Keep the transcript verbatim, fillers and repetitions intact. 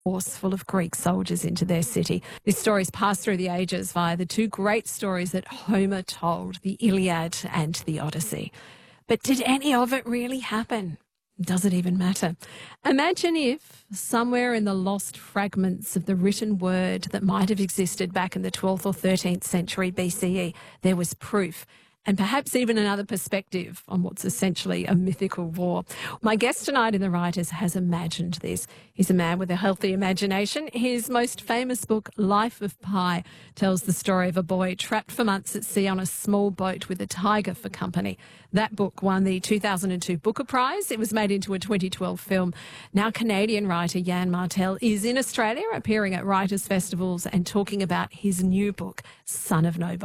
force full of Greek soldiers into their city. This story's passed through the ages via the two great stories that Homer told, the Iliad and the Odyssey. But did any of it really happen? Does it even matter? Imagine if, somewhere in the lost fragments of the written word that might have existed back in the twelfth or thirteenth century B C E, there was proof, and perhaps even another perspective on what's essentially a mythical war. My guest tonight in The Writers has imagined this. He's a man with a healthy imagination. His most famous book, Life of Pi, tells the story of a boy trapped for months at sea on a small boat with a tiger for company. That book won the two thousand two Booker Prize. It was made into a twenty twelve film. Now Canadian writer Jan Martel is in Australia, appearing at writers' festivals and talking about his new book, Son of Nobody.